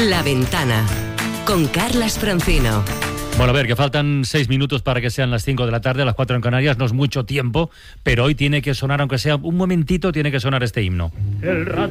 La Ventana, con Carlas Francino. Bueno, a ver, que faltan 6 minutos para que sean las 5 de la tarde, las 4 en Canarias, no es mucho tiempo, pero hoy tiene que sonar, aunque sea un momentito, tiene que sonar este himno. El